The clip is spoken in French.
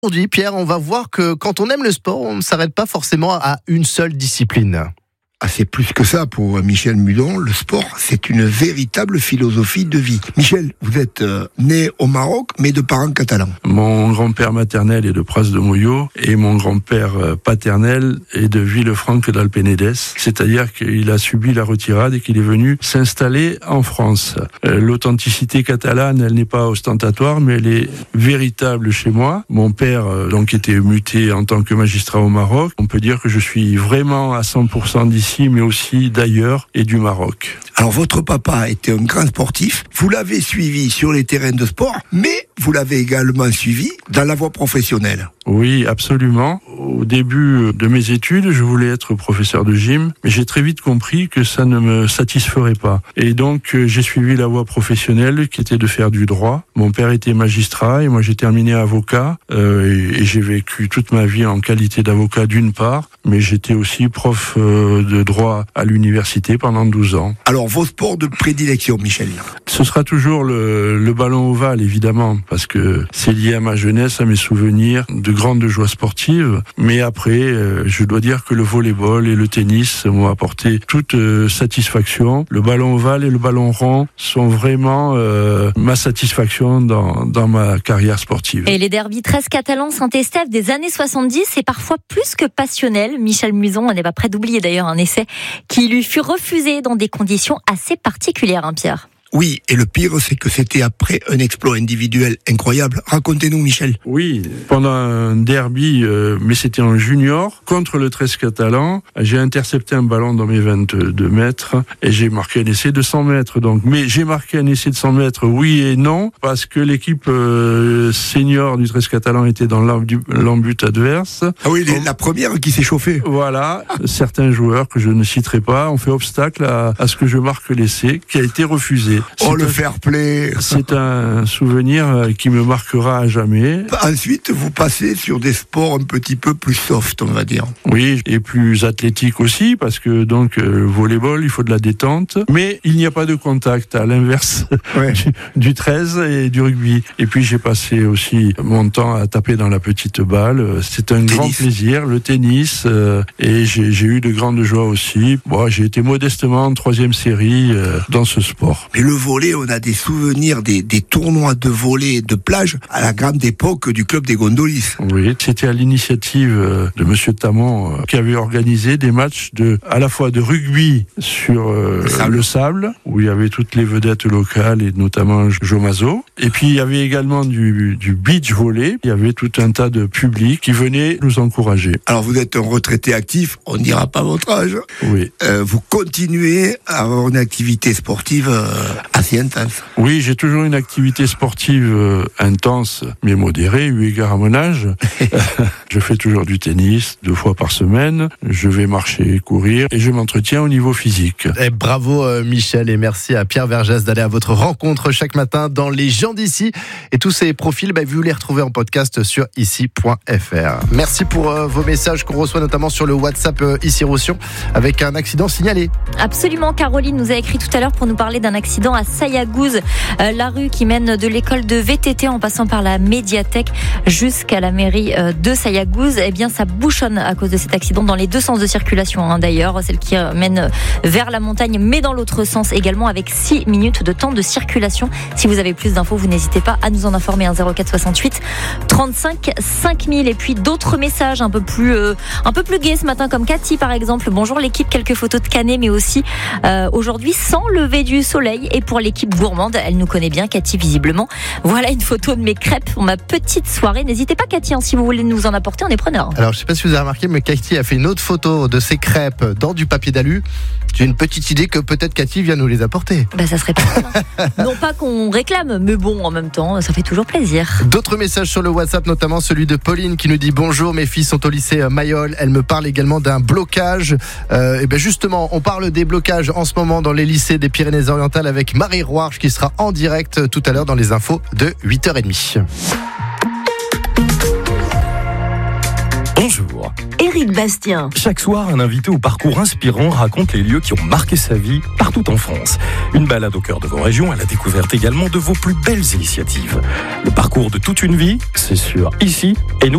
Aujourd'hui, Pierre, on va voir que quand on aime le sport, on ne s'arrête pas forcément à une seule discipline. Ah, c'est plus que ça pour Michel Mudon. Le sport, c'est une véritable philosophie de vie. Michel, vous êtes né au Maroc, mais de parents catalans. Mon grand-père maternel est de Pras de Moyo et mon grand-père paternel est de Villefranche d'Alpénédès. C'est-à-dire qu'il a subi la retirade et qu'il est venu s'installer en France. L'authenticité catalane, elle n'est pas ostentatoire, mais elle est véritable chez moi. Mon père, donc, était muté en tant que magistrat au Maroc. On peut dire que je suis vraiment à 100% d'ici, mais aussi d'ailleurs et du Maroc. Alors votre papa était un grand sportif, vous l'avez suivi sur les terrains de sport, mais vous l'avez également suivi dans la voie professionnelle. Oui, absolument. Au début de mes études, je voulais être professeur de gym, mais j'ai très vite compris que ça ne me satisferait pas. Et donc, j'ai suivi la voie professionnelle qui était de faire du droit. Mon père était magistrat et moi j'ai terminé avocat et j'ai vécu toute ma vie en qualité d'avocat d'une part, mais j'étais aussi prof de droit à l'université pendant 12 ans. Alors vos sports de prédilection, Michel? Ce sera toujours le ballon ovale, évidemment, parce que c'est lié à ma jeunesse, à mes souvenirs de grande joie sportive. Mais après, je dois dire que le volleyball et le tennis m'ont apporté toute satisfaction. Le ballon ovale et le ballon rond sont vraiment ma satisfaction dans ma carrière sportive. Et les derbys 13 catalans Saint-Estèphe des années 70, c'est parfois plus que passionnel. Michel Mudon n'est pas prêt d'oublier d'ailleurs un essai qui lui fut refusé dans des conditions assez particulières, hein, Pierre. Oui, et le pire, c'est que c'était après un exploit individuel incroyable. Racontez-nous, Michel. Oui, pendant un derby, mais c'était en junior, contre le 13 catalan, j'ai intercepté un ballon dans mes 22 mètres et j'ai marqué un essai de 100 mètres. Donc, mais j'ai marqué un essai de 100 mètres, oui et non, parce que l'équipe senior du 13 catalan était dans l'embut adverse. Ah oui, la première qui s'est chauffée. Voilà, certains joueurs que je ne citerai pas ont fait obstacle à ce que je marque l'essai, qui a été refusé. Oh, le fair play! C'est un souvenir qui me marquera à jamais. Ensuite, vous passez sur des sports un petit peu plus soft, on va dire. Oui, et plus athlétique aussi, parce que donc le volleyball, il faut de la détente, mais il n'y a pas de contact, à l'inverse ouais. du 13 et du rugby. Et puis j'ai passé aussi mon temps à taper dans la petite balle. C'est un grand plaisir, le tennis, et j'ai eu de grandes joies aussi. Bon, j'ai été modestement en 3e série dans ce sport. Mais le volley, on a des souvenirs des tournois de volley de plage à la grande époque du club des Gondolis. Oui, c'était à l'initiative de monsieur Tamon qui avait organisé des matchs à la fois de rugby sur le sable, où il y avait toutes les vedettes locales et notamment Jomazo. Et puis il y avait également du beach volley. Il y avait tout un tas de publics qui venaient nous encourager. Alors vous êtes un retraité actif, on ne dira pas votre âge. Oui. Vous continuez à avoir une activité sportive assez intense. Oui, j'ai toujours une activité sportive intense, mais modérée, eu égard à mon âge. Je fais toujours du tennis 2 fois par semaine. Je vais marcher, courir et je m'entretiens au niveau physique. Et bravo Michel, et merci à Pierre Vergès d'aller à votre rencontre chaque matin dans Les gens d'ici. Et tous ces profils, vous les retrouvez en podcast sur ici.fr. Merci pour vos messages qu'on reçoit notamment sur le WhatsApp Ici Roussillon avec un accident signalé. Absolument, Caroline nous a écrit tout à l'heure pour nous parler d'un accident à Sayagouz, la rue qui mène de l'école de VTT en passant par la médiathèque jusqu'à la mairie de Sayagouz. Eh bien, ça bouchonne à cause de cet accident dans les 2 sens de circulation, d'ailleurs, celle qui mène vers la montagne, mais dans l'autre sens également, avec 6 minutes de temps de circulation. Si vous avez plus d'infos, vous n'hésitez pas à nous en informer, 04 68 35 5000. Et puis d'autres messages un peu plus gai ce matin, comme Cathy par exemple. Bonjour l'équipe, quelques photos de Canet, mais aussi aujourd'hui sans lever du soleil. Et pour l'équipe gourmande, elle nous connaît bien, Cathy, visiblement. Voilà une photo de mes crêpes pour ma petite soirée. N'hésitez pas, Cathy, si vous voulez nous en apporter, on est preneur. Alors, je ne sais pas si vous avez remarqué, mais Cathy a fait une autre photo de ses crêpes dans du papier d'alu. J'ai une petite idée que peut-être Cathy vient nous les apporter. Ça serait pas mal. Non pas qu'on réclame, mais bon, en même temps, ça fait toujours plaisir. D'autres messages sur le WhatsApp, notamment celui de Pauline qui nous dit « Bonjour, mes filles sont au lycée Mayol. Elle me parle également d'un blocage. » Et justement, on parle des blocages en ce moment dans les lycées des Pyrénées-Orientales avec Marie Roarche qui sera en direct tout à l'heure dans les infos de 8h30. Bonjour. Éric Bastien. Chaque soir, un invité au parcours inspirant raconte les lieux qui ont marqué sa vie partout en France. Une balade au cœur de vos régions à la découverte également de vos plus belles initiatives. Le parcours de toute une vie, c'est sur Ici et Nous.